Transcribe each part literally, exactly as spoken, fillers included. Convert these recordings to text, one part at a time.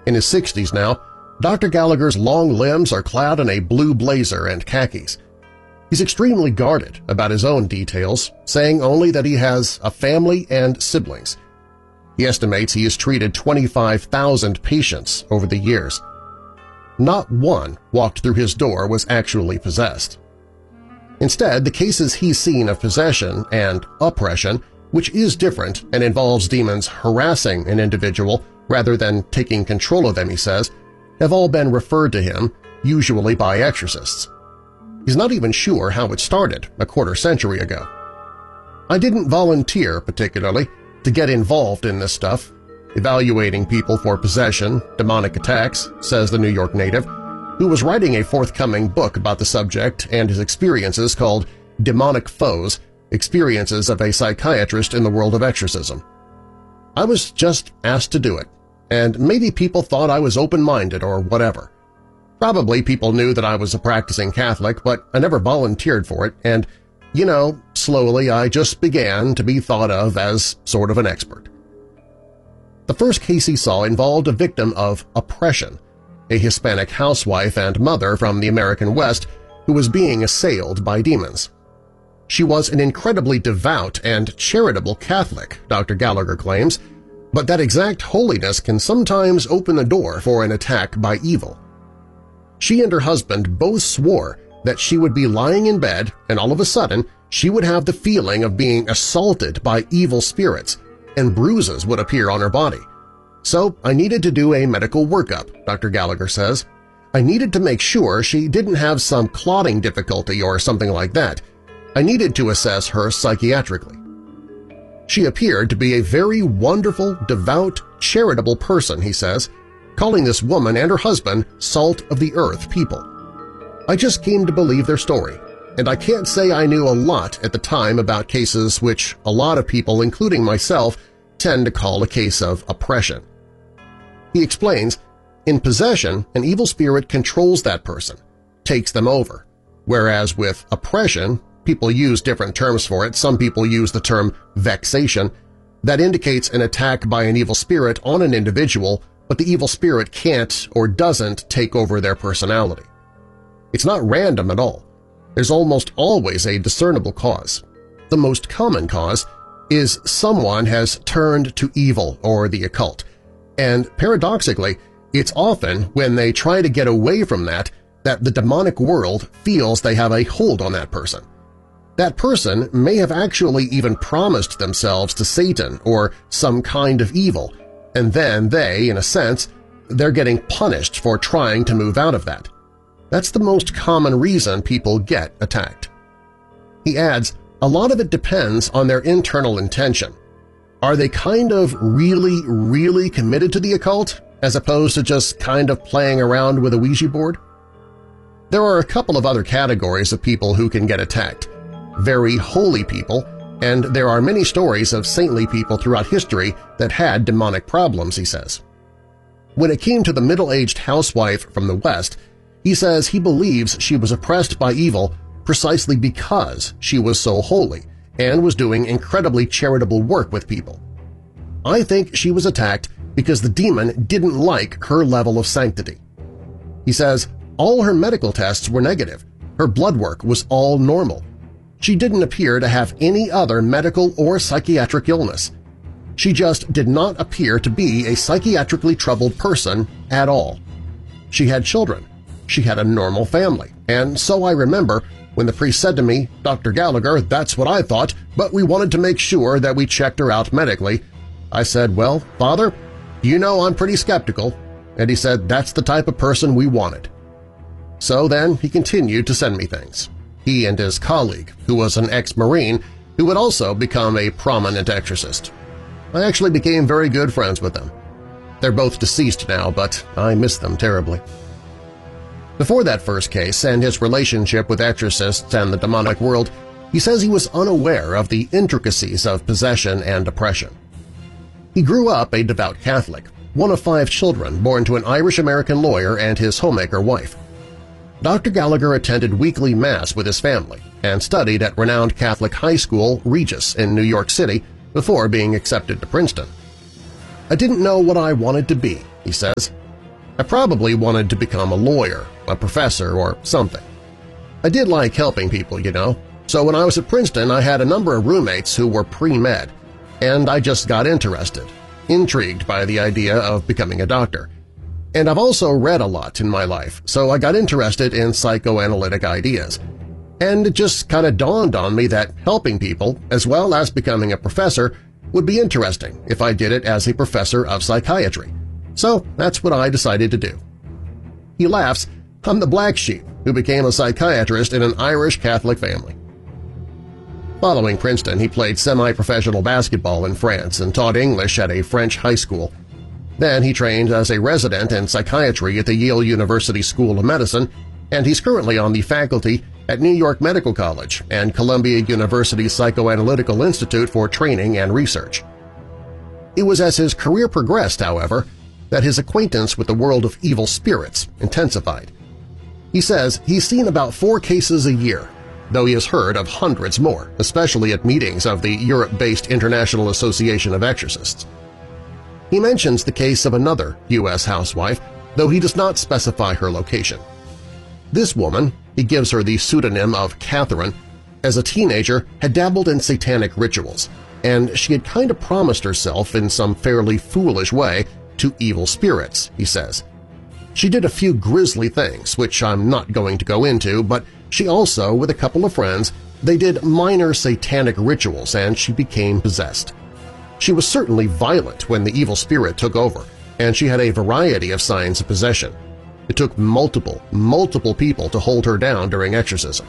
In his sixties now, Doctor Gallagher's long limbs are clad in a blue blazer and khakis. He's extremely guarded about his own details, saying only that he has a family and siblings. He estimates he has treated twenty-five thousand patients over the years. Not one walked through his door was actually possessed. Instead, the cases he's seen of possession and oppression, which is different and involves demons harassing an individual rather than taking control of them, he says, have all been referred to him, usually by exorcists. He's not even sure how it started a quarter century ago. I didn't volunteer, particularly, to get involved in this stuff, evaluating people for possession, demonic attacks, says the New York native, who was writing a forthcoming book about the subject and his experiences called Demonic Foes, Experiences of a Psychiatrist in the World of Exorcism. I was just asked to do it, and maybe people thought I was open-minded or whatever. Probably people knew that I was a practicing Catholic, but I never volunteered for it, and, you know, slowly I just began to be thought of as sort of an expert. The first case he saw involved a victim of oppression, a Hispanic housewife and mother from the American West who was being assailed by demons. She was an incredibly devout and charitable Catholic, Doctor Gallagher claims, but that exact holiness can sometimes open the door for an attack by evil. She and her husband both swore that she would be lying in bed and all of a sudden she would have the feeling of being assaulted by evil spirits and bruises would appear on her body. So I needed to do a medical workup, Doctor Gallagher says. I needed to make sure she didn't have some clotting difficulty or something like that. I needed to assess her psychiatrically. She appeared to be a very wonderful, devout, charitable person, he says, calling this woman and her husband salt of the earth people. I just came to believe their story, and I can't say I knew a lot at the time about cases which a lot of people, including myself, tend to call a case of oppression. He explains, in possession, an evil spirit controls that person, takes them over, whereas with oppression, people use different terms for it. Some people use the term vexation. That indicates an attack by an evil spirit on an individual, but the evil spirit can't or doesn't take over their personality. It's not random at all. There's almost always a discernible cause. The most common cause is someone has turned to evil or the occult, and paradoxically, it's often when they try to get away from that that the demonic world feels they have a hold on that person. That person may have actually even promised themselves to Satan or some kind of evil, and then they, in a sense, they're getting punished for trying to move out of that. That's the most common reason people get attacked. He adds, a lot of it depends on their internal intention. Are they kind of really, really committed to the occult, as opposed to just kind of playing around with a Ouija board? There are a couple of other categories of people who can get attacked. Very holy people, and there are many stories of saintly people throughout history that had demonic problems, he says. When it came to the middle-aged housewife from the West, he says he believes she was oppressed by evil precisely because she was so holy and was doing incredibly charitable work with people. I think she was attacked because the demon didn't like her level of sanctity. He says all her medical tests were negative. Her blood work was all normal. She didn't appear to have any other medical or psychiatric illness. She just did not appear to be a psychiatrically troubled person at all. She had children. She had a normal family, and so I remember when the priest said to me, "Doctor Gallagher, that's what I thought, but we wanted to make sure that we checked her out medically." I said, "Well, Father, you know I'm pretty skeptical," and he said that's the type of person we wanted. So then he continued to send me things. He and his colleague, who was an ex-Marine, who would also become a prominent exorcist. I actually became very good friends with them. They're both deceased now, but I miss them terribly. Before that first case and his relationship with exorcists and the demonic world, he says he was unaware of the intricacies of possession and oppression. He grew up a devout Catholic, one of five children born to an Irish-American lawyer and his homemaker wife. Doctor Gallagher attended weekly Mass with his family and studied at renowned Catholic high school Regis in New York City before being accepted to Princeton. "I didn't know what I wanted to be," he says. I probably wanted to become a lawyer, a professor, or something. I did like helping people, you know, so when I was at Princeton I had a number of roommates who were pre-med, and I just got interested, intrigued by the idea of becoming a doctor. And I've also read a lot in my life, so I got interested in psychoanalytic ideas. And it just kind of dawned on me that helping people, as well as becoming a professor, would be interesting if I did it as a professor of psychiatry. So that's what I decided to do. He laughs. I'm the black sheep who became a psychiatrist in an Irish Catholic family. Following Princeton, he played semi-professional basketball in France and taught English at a French high school. Then he trained as a resident in psychiatry at the Yale University School of Medicine, and he's currently on the faculty at New York Medical College and Columbia University Psychoanalytical Institute for Training and Research. It was as his career progressed, however, that his acquaintance with the world of evil spirits intensified. He says he's seen about four cases a year, though he has heard of hundreds more, especially at meetings of the Europe-based International Association of Exorcists. He mentions the case of another U S housewife, though he does not specify her location. This woman, he gives her the pseudonym of Catherine, as a teenager had dabbled in satanic rituals, and she had kind of promised herself in some fairly foolish way to evil spirits, he says. She did a few grisly things, which I'm not going to go into, but she also, with a couple of friends, they did minor satanic rituals and she became possessed. She was certainly violent when the evil spirit took over, and she had a variety of signs of possession. It took multiple, multiple people to hold her down during exorcism.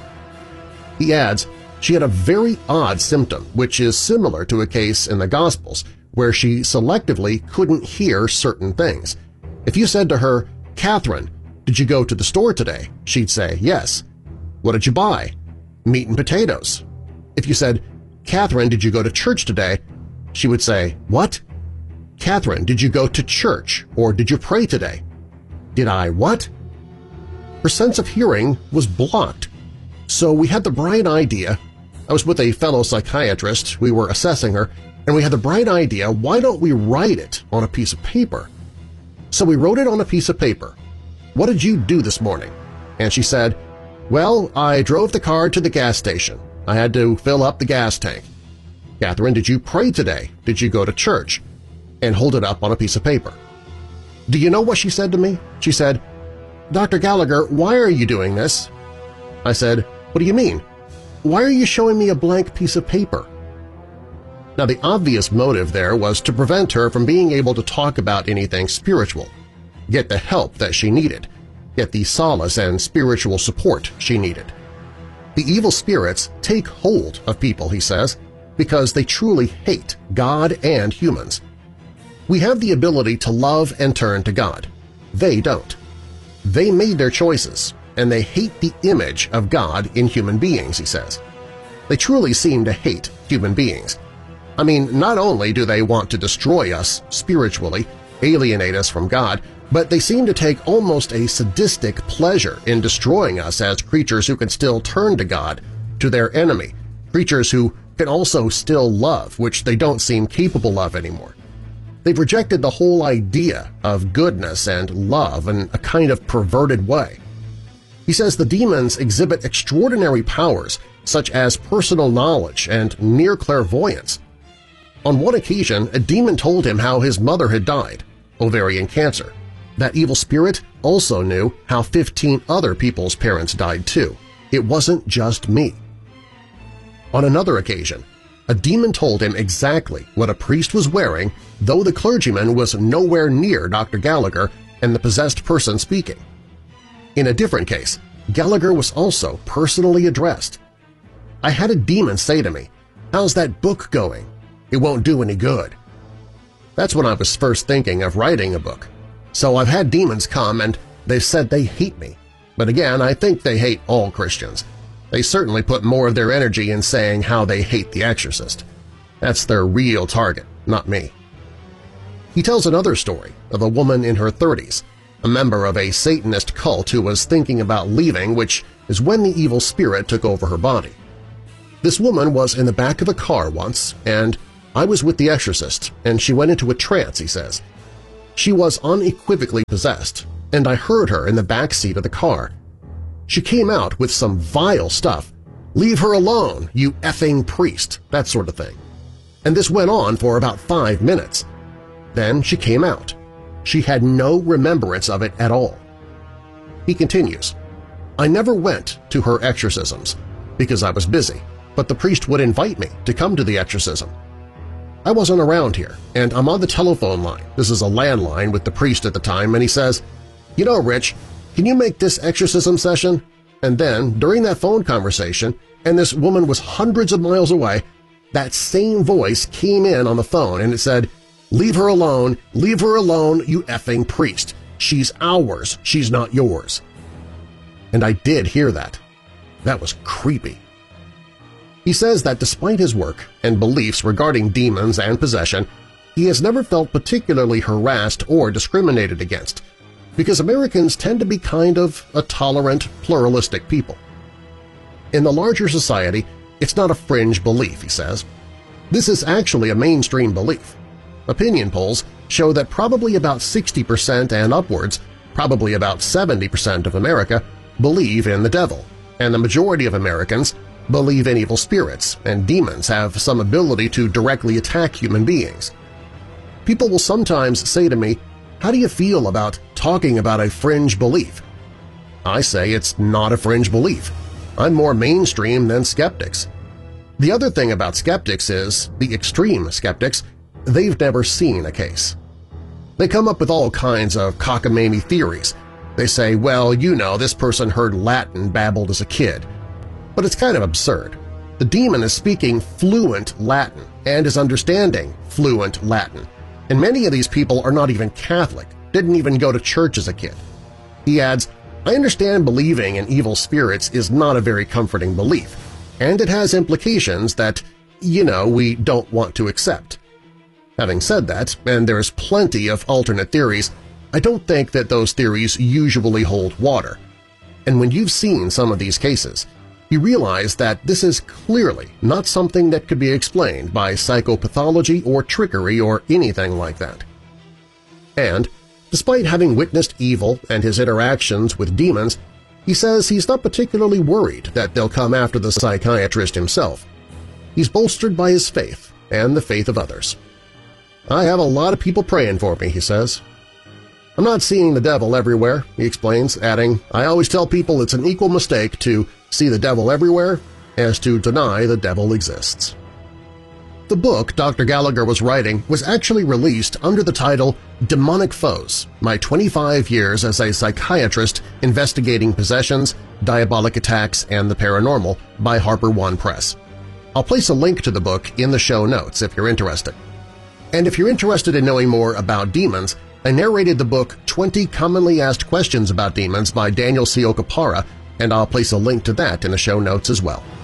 He adds, she had a very odd symptom, which is similar to a case in the Gospels where she selectively couldn't hear certain things. If you said to her, "Catherine, did you go to the store today?" she'd say, "Yes." "What did you buy?" "Meat and potatoes." If you said, "Catherine, did you go to church today?" she would say, "What?" "Catherine, did you go to church or did you pray today?" "Did I what?" Her sense of hearing was blocked. So we had the bright idea. I was with a fellow psychiatrist, we were assessing her, and we had the bright idea, why don't we write it on a piece of paper? So we wrote it on a piece of paper. "What did you do this morning?" And she said, "Well, I drove the car to the gas station. I had to fill up the gas tank." "Catherine, did you pray today? Did you go to church?" And hold it up on a piece of paper. Do you know what she said to me? She said, "Doctor Gallagher, why are you doing this?" I said, "What do you mean? Why are you showing me a blank piece of paper?" Now, the obvious motive there was to prevent her from being able to talk about anything spiritual, get the help that she needed, get the solace and spiritual support she needed. The evil spirits take hold of people, he says, because they truly hate God and humans. We have the ability to love and turn to God. They don't. They made their choices, and they hate the image of God in human beings, he says. They truly seem to hate human beings. I mean, not only do they want to destroy us spiritually, alienate us from God, but they seem to take almost a sadistic pleasure in destroying us as creatures who can still turn to God, to their enemy, creatures who can also still love, which they don't seem capable of anymore. They've rejected the whole idea of goodness and love in a kind of perverted way. He says the demons exhibit extraordinary powers such as personal knowledge and near clairvoyance. On one occasion, a demon told him how his mother had died, ovarian cancer. That evil spirit also knew how fifteen other people's parents died too. It wasn't just me. On another occasion, a demon told him exactly what a priest was wearing, though the clergyman was nowhere near Doctor Gallagher and the possessed person speaking. In a different case, Gallagher was also personally addressed. I had a demon say to me, "How's that book going? It won't do any good." That's when I was first thinking of writing a book. So I've had demons come and they've said they hate me. But again, I think they hate all Christians. They certainly put more of their energy in saying how they hate the exorcist. That's their real target, not me. He tells another story of a woman in her thirties, a member of a Satanist cult who was thinking about leaving, which is when the evil spirit took over her body. This woman was in the back of a car once, and I was with the exorcist, and she went into a trance, he says. She was unequivocally possessed, and I heard her in the back seat of the car. She came out with some vile stuff. "Leave her alone, you effing priest," that sort of thing. And this went on for about five minutes. Then she came out. She had no remembrance of it at all. He continues, "I never went to her exorcisms because I was busy, but the priest would invite me to come to the exorcism. I wasn't around here, and I'm on the telephone line. This is a landline with the priest at the time, and he says, 'You know, Rich, can you make this exorcism session?' And then, during that phone conversation, and this woman was hundreds of miles away, that same voice came in on the phone and it said, 'Leave her alone, leave her alone, you effing priest. She's ours, she's not yours.'" And I did hear that. That was creepy. He says that despite his work and beliefs regarding demons and possession, he has never felt particularly harassed or discriminated against, because Americans tend to be kind of a tolerant, pluralistic people. In the larger society, it's not a fringe belief, he says. This is actually a mainstream belief. Opinion polls show that probably about sixty percent and upwards, probably about seventy percent of America, believe in the devil, and the majority of Americans believe in evil spirits, and demons have some ability to directly attack human beings. People will sometimes say to me, "How do you feel about talking about a fringe belief?" I say it's not a fringe belief. I'm more mainstream than skeptics. The other thing about skeptics is, the extreme skeptics, they've never seen a case. They come up with all kinds of cockamamie theories. They say, "Well, you know, this person heard Latin babbled as a kid." But it's kind of absurd. The demon is speaking fluent Latin and is understanding fluent Latin, and many of these people are not even Catholic, didn't even go to church as a kid. He adds, "I understand believing in evil spirits is not a very comforting belief, and it has implications that, you know, we don't want to accept. Having said that, and there's plenty of alternate theories, I don't think that those theories usually hold water. And when you've seen some of these cases, you realize that this is clearly not something that could be explained by psychopathology or trickery or anything like that." And, despite having witnessed evil and his interactions with demons, he says he's not particularly worried that they'll come after the psychiatrist himself. He's bolstered by his faith and the faith of others. "I have a lot of people praying for me," he says. "I'm not seeing the devil everywhere," he explains, adding, "I always tell people it's an equal mistake to see the devil everywhere as to deny the devil exists." The book Doctor Gallagher was writing was actually released under the title Demonic Foes, My twenty-five Years as a Psychiatrist Investigating Possessions, Diabolic Attacks, and the Paranormal by Harper One Press. I'll place a link to the book in the show notes if you're interested. And if you're interested in knowing more about demons, I narrated the book twenty Commonly Asked Questions About Demons by Daniel C. Okapara, and I'll place a link to that in the show notes as well.